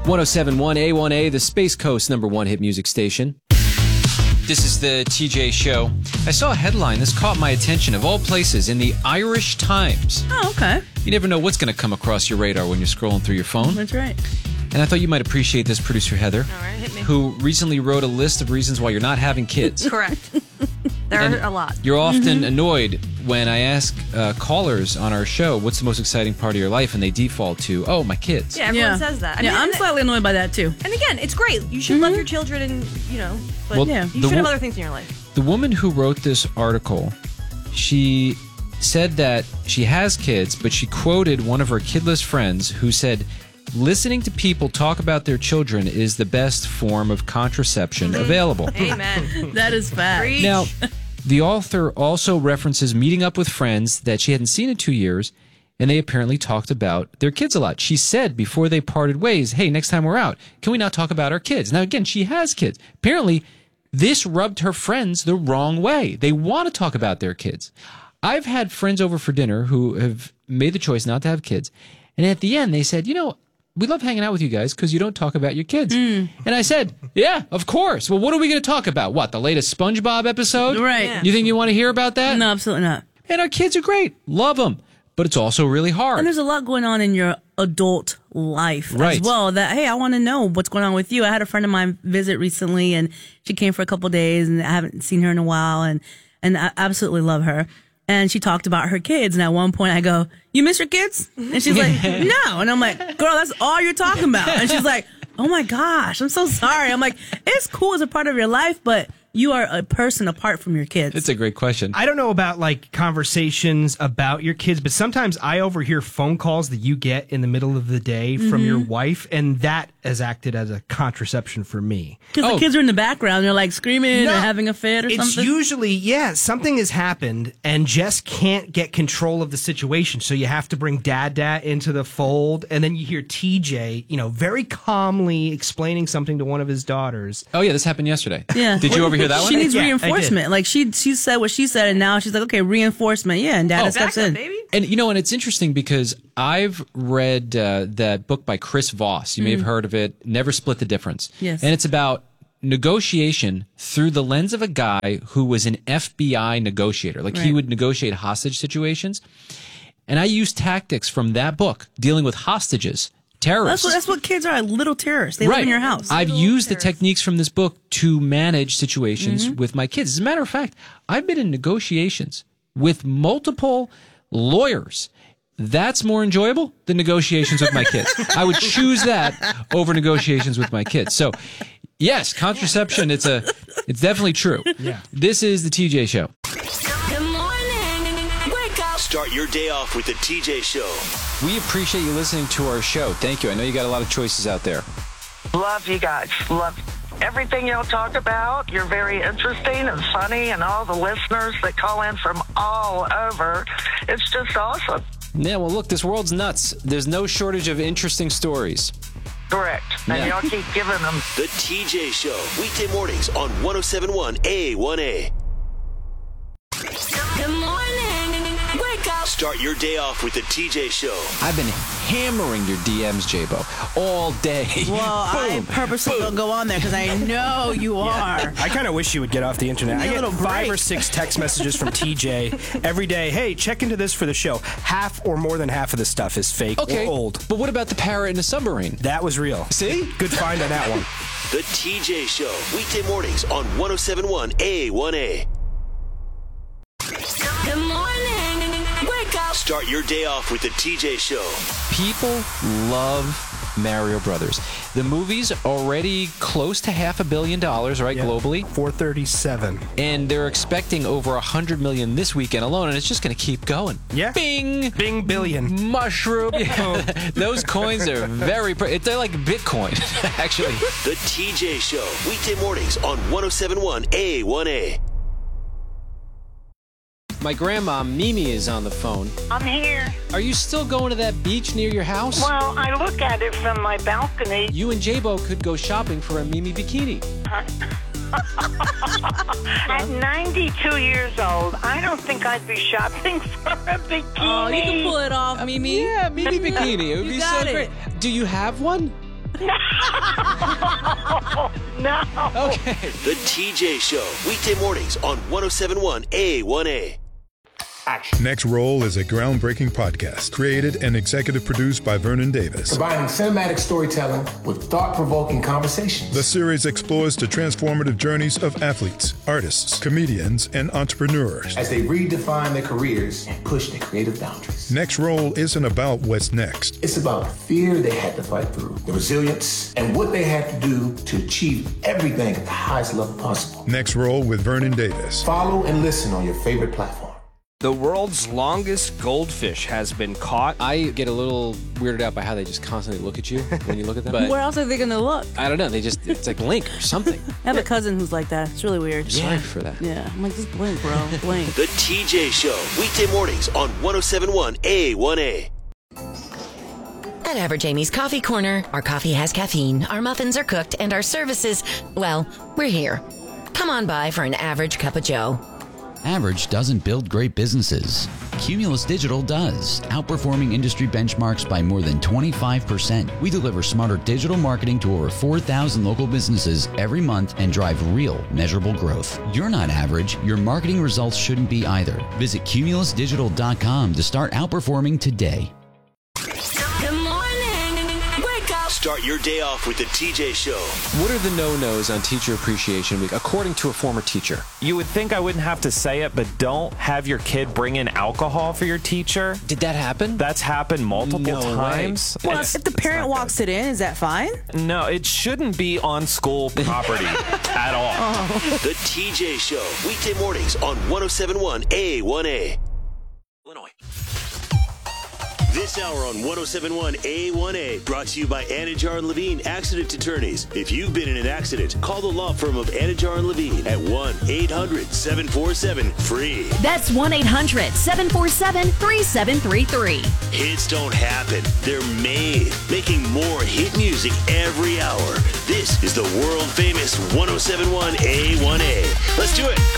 1071 A1A, the Space Coast #1 hit music station. This is the TJ Show. I saw a headline. This caught my attention, of all places, in the Irish Times. Oh, okay. You never know what's going to come across your radar when you're scrolling through your phone. That's right. And I thought you might appreciate this, producer Heather. All right, hit me. Who recently wrote a list of reasons why you're not having kids. Correct. There are a lot. You're often annoyed when I ask callers on our show, what's the most exciting part of your life? And they default to, oh, my kids. Yeah, everyone says that. I'm slightly annoyed by that, too. And again, it's great. You should love your children and, but Well, you should have other things in your life. The woman who wrote this article, she said that she has kids, but she quoted one of her kidless friends who said, listening to people talk about their children is the best form of contraception available. Amen. That is fact. Preach. Now, the author also references meeting up with friends that she hadn't seen in 2 years, and they apparently talked about their kids a lot. She said before they parted ways, hey, next time we're out, can we not talk about our kids? Now, again, she has kids. Apparently, this rubbed her friends the wrong way. They want to talk about their kids. I've had friends over for dinner who have made the choice not to have kids, and at the end, they said, we love hanging out with you guys because you don't talk about your kids. And I said, yeah, of course. Well, what are we going to talk about? What, the latest SpongeBob episode? Right. Yeah. You think you want to hear about that? No, absolutely not. And our kids are great. Love them. But it's also really hard. And there's a lot going on in your adult life Right. as well that, hey, I want to know what's going on with you. I had a friend of mine visit recently, and she came for a couple of days, and I haven't seen her in a while, and I absolutely love her. And she talked about her kids. And at one point I go, you miss your kids? And she's like, no. And I'm like, girl, that's all you're talking about. And she's like, oh my gosh, I'm so sorry. I'm like, it's cool as a part of your life, but you are a person apart from your kids. It's a great question. I don't know about conversations about your kids, but sometimes I overhear phone calls that you get in the middle of the day from your wife, and that has acted as a contraception for me. Because the kids are in the background. They're like screaming or having a fit or it's something. It's usually, something has happened and Jess can't get control of the situation. So you have to bring Dad into the fold. And then you hear TJ, very calmly explaining something to one of his daughters. Oh, yeah, this happened yesterday. Yeah. Did you overhear that one? She needs Yeah, I reinforcement. Like she said what she said, and now she's like, okay, reinforcement. Yeah, and Dad steps in. Baby. And, and it's interesting because I've read that book by Chris Voss. You may have heard of it, Never Split the Difference. Yes. And it's about negotiation through the lens of a guy who was an FBI negotiator. Like he would negotiate hostage situations. And I use tactics from that book dealing with hostages. Terrorists. That's what kids are, little terrorists. They live in your house. I've used the techniques from this book to manage situations with my kids. As a matter of fact, I've been in negotiations with multiple lawyers. That's more enjoyable than negotiations with my kids. I would choose that over negotiations with my kids. So, yes, contraception, it's definitely true. Yeah. This is the TJ Show. Good morning. Wake up. Start your day off with the TJ Show. We appreciate you listening to our show. Thank you. I know you got a lot of choices out there. Love you guys. Love everything y'all talk about. You're very interesting and funny, and all the listeners that call in from all over. It's just awesome. Yeah, well, look, this world's nuts. There's no shortage of interesting stories. Correct. And y'all keep giving them. The TJ Show. Weekday mornings on 1071 A1A. Good morning. Wake up. Start your day off with the TJ Show. I've been hammering your DMs, J-Bo, all day. Well, I purposely don't go on there because I know you are. I kind of wish you would get off the internet. I Need a get little 5 or break. 6 text messages from TJ every day. Hey, check into this for the show. Half or more than half of the stuff is fake or old. But what about the parrot in the submarine? That was real. See? Good find on that one. The TJ Show. Weekday mornings on 1071 A1A. Good morning. Wake up. Start your day off with the TJ Show. People love Mario Brothers. The movie's already close to $500 million, right, globally? 437. And they're expecting over $100 million this weekend alone, and it's just going to keep going. Yeah. Bing! Bing billion. Mushroom. Those coins are they're like Bitcoin, actually. The TJ Show. Weekday mornings on 1071 A1A. My grandma, Mimi, is on the phone. I'm here. Are you still going to that beach near your house? Well, I look at it from my balcony. You and J-Bo could go shopping for a Mimi bikini. At 92 years old, I don't think I'd be shopping for a bikini. Oh, you can pull it off, Mimi. Yeah, Mimi bikini. It would You be got so it. great. Do you have one? No. Okay. The TJ Show, weekday mornings on 107.1 A1A. Next Roll is a groundbreaking podcast created and executive produced by Vernon Davis. Combining cinematic storytelling with thought-provoking conversations. The series explores the transformative journeys of athletes, artists, comedians, and entrepreneurs as they redefine their careers and push their creative boundaries. Next Roll isn't about what's next. It's about the fear they had to fight through, the resilience, and what they had to do to achieve everything at the highest level possible. Next Roll with Vernon Davis. Follow and listen on your favorite platform. The world's longest goldfish has been caught. I get a little weirded out by how they just constantly look at you when you look at them. But Where else are they going to look? I don't know. It's like blink or something. I have a cousin who's like that. It's really weird. Sorry for that. Yeah, I'm like, just blink, bro. Blink. The TJ Show, weekday mornings on 107.1 A1A. At Average Amy's Coffee Corner, our coffee has caffeine, our muffins are cooked, and our services, well, we're here. Come on by for an average cup of joe. Average doesn't build great businesses. Cumulus Digital does, outperforming industry benchmarks by more than 25%. We deliver smarter digital marketing to over 4,000 local businesses every month and drive real, measurable growth. You're not average. Your marketing results shouldn't be either. Visit cumulusdigital.com to start outperforming today. Good morning. Wake up. Start your day off with the TJ Show. What are the no-nos on Teacher Appreciation Week, according to a former teacher? You would think I wouldn't have to say it, but don't have your kid bring in alcohol for your teacher. Did that happen? That's happened multiple times. Well, if the parent walks it in, is that fine? No, it shouldn't be on school property at all. The TJ Show, weekday mornings on 107.1 A1A. Illinois. This hour on 107.1 A1A, brought to you by Anajar and Levine Accident Attorneys. If you've been in an accident, call the law firm of Anajar and Levine at 1-800-747-FREE. That's 1-800-747-3733. Hits don't happen, they're made. Making more hit music every hour. This is the world famous 107.1 A1A. Let's do it.